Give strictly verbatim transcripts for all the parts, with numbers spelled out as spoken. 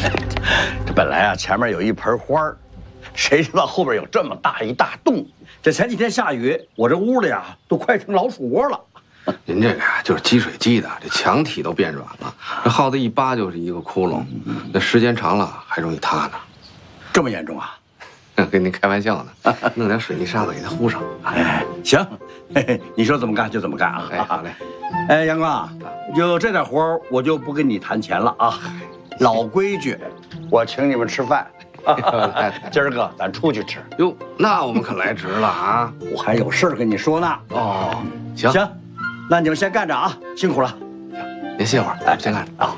这本来啊，前面有一盆花，谁知道后边有这么大一大洞。这前几天下雨，我这屋里啊都快成老鼠窝了。 您这个呀，就是积水积的，这墙体都变软了，这耗子一扒就是一个窟窿，那时间长了还容易塌呢。 这么严重啊？ 跟您开玩笑呢，弄点水泥沙子给它糊上。 哎，行，嘿嘿，你说怎么干就怎么干啊！ 哎，好嘞。 哎，阳光，就这点活我就不跟你谈钱了啊。老规矩，我请你们吃饭。今儿个咱出去吃。 哟，那我们可来值了啊！ 我还有事儿跟你说呢。 哦，行行，那你们先干着啊，辛苦了。 行，您歇会儿，哎，先干着啊。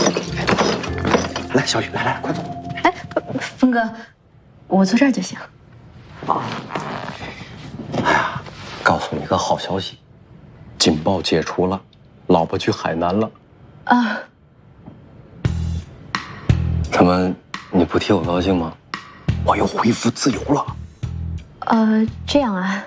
来，小雨，来来，快走。 哎，峰哥，我坐这儿就行。 啊，哎呀，告诉你个好消息，警报解除了，老婆去海南了。 啊， 怎么你不替我高兴吗？我又恢复自由了。 呃，这样啊。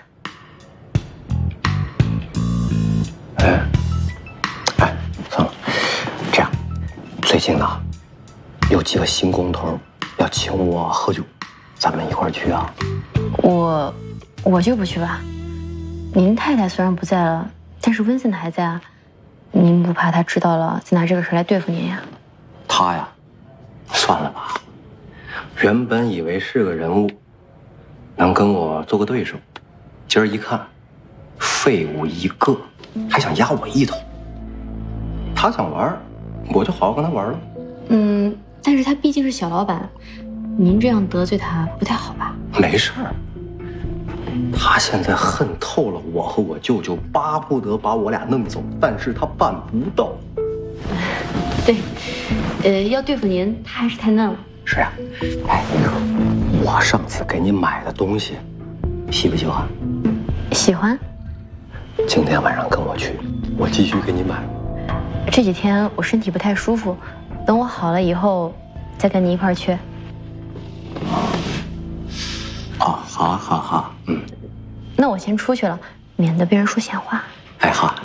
哎，哎，算了，这样，最近呢，有几个新工头要请我喝酒，咱们一块儿去啊。 我我就不去吧。您太太虽然不在了，但是温森还在啊。您不怕他知道了，再拿这个事来对付您呀？ 他呀，算了吧。原本以为是个人物，能跟我做个对手，今儿一看，废物一个，还想压我一头。他想玩，我就好好跟他玩了。 嗯，但是他毕竟是小老板，您这样得罪他不太好吧？ 没事儿，他现在恨透了我和我舅舅，巴不得把我俩弄走，但是他办不到。 对，呃，要对付您，他还是太嫩了。 是呀，哎，你说我上次给你买的东西，喜不喜欢？ 喜欢。 今天晚上跟我去，我继续给你买。 这几天我身体不太舒服，等我好了以后，再跟你一块儿去。 哦，好啊，好好，嗯。 那我先出去了，免得被人说闲话。 哎，好。